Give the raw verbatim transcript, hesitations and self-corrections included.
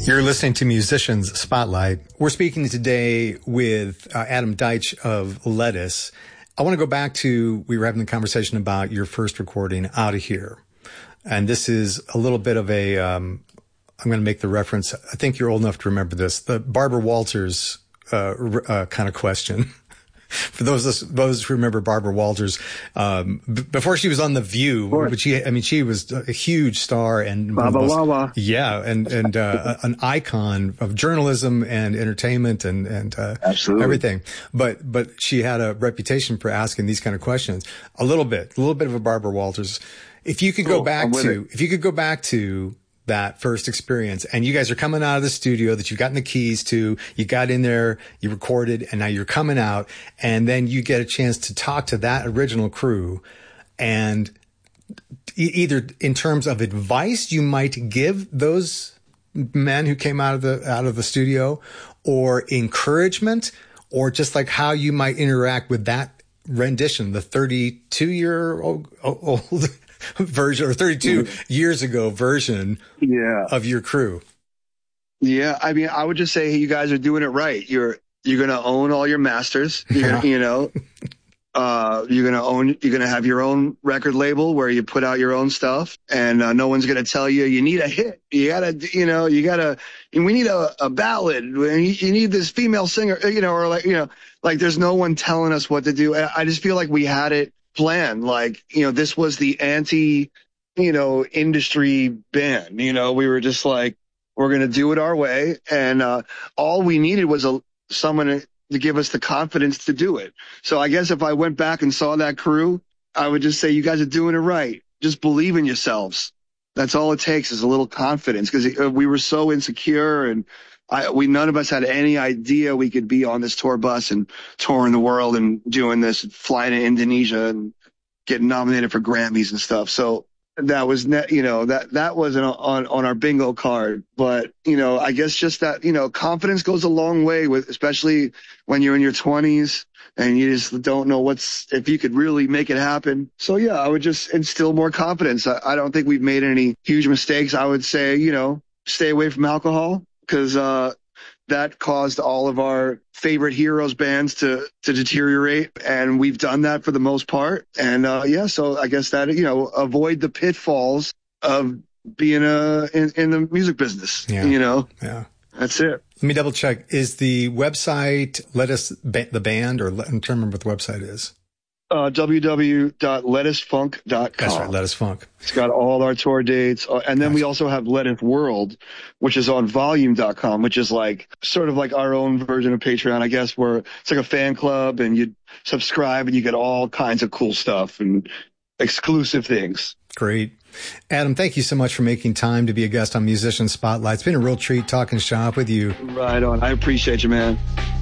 You're listening to Musicians Spotlight. We're speaking today with uh, Adam Deitch of Lettuce. I want to go back to, we were having a conversation about your first recording, Out of Here. And this is a little bit of a, um, I'm going to make the reference, I think you're old enough to remember this, the Barbara Walters uh, uh, kind of question. For those those who remember Barbara Walters, um, b- before she was on The View, which she, I mean, she was a huge star and Baba most, Wawa. yeah, and and uh, an icon of journalism and entertainment and and uh, Absolutely. everything. But but she had a reputation for asking these kind of questions. A little bit, a little bit of a Barbara Walters. If you could Cool. go back I'm with to, it. if you could go back to that first experience, and you guys are coming out of the studio that you've gotten the keys to, you got in there, you recorded, and now you're coming out, and then you get a chance to talk to that original crew, and e- either in terms of advice you might give those men who came out of the out of the studio, or encouragement, or just like how you might interact with that rendition, the thirty-two year old, old version, or thirty-two years ago version Yeah. of your crew. Yeah. I mean, I would just say, hey, you guys are doing it right. You're, you're going to own all your masters. You're Yeah. gonna, you know, uh, you're going to own, you're going to have your own record label where you put out your own stuff, and uh, no one's going to tell you, you need a hit. You gotta, you know, you gotta, we need a, a ballad. You, you need this female singer, you know, or like, you know, like there's no one telling us what to do. I, I just feel like we had it planned. Like, you know, this was the anti, you know, industry band. You know, we were just like, we're going to do it our way. And uh, all we needed was a someone to, to give us the confidence to do it. So I guess if I went back and saw that crew, I would just say, you guys are doing it right. Just believe in yourselves. That's all it takes, is a little confidence, because we were so insecure, and I, we, none of us had any idea we could be on this tour bus and touring the world and doing this, flying to Indonesia and getting nominated for Grammys and stuff. So that was, ne- you know, that, that wasn't on, on our bingo card. But, you know, I guess just that, you know, confidence goes a long way with, especially when you're in your twenties and you just don't know what's, if you could really make it happen. So yeah, I would just instill more confidence. I, I don't think we've made any huge mistakes. I would say, you know, stay away from alcohol, because uh, that caused all of our favorite heroes bands to to deteriorate, and we've done that for the most part. And uh, yeah, so I guess that, you know, avoid the pitfalls of being a in, in the music business. Yeah. You know, Yeah. That's it. Let me double check. Is the website Lettuce ba- the band, or I'm trying to remember what the website is? Uh, w w w dot lettuce funk dot com. That's right, Lettuce Funk. It's got all our tour dates. Uh, and then Gotcha. we also have Lettuce World, which is on volume dot com, which is like sort of like our own version of Patreon, I guess, where it's like a fan club, and you subscribe and you get all kinds of cool stuff and exclusive things. Great. Adam, thank you so much for making time to be a guest on Musician Spotlight. It's been a real treat talking shop with you. Right on. I appreciate you, man.